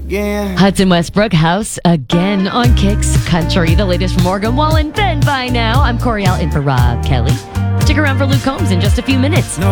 again. Hudson Westbrook, House again on Kicks Country. The latest from Morgan Wallen. Ben by now. I'm Coriel in for Rob Kelly. Stick around for Luke Combs in just a few minutes. No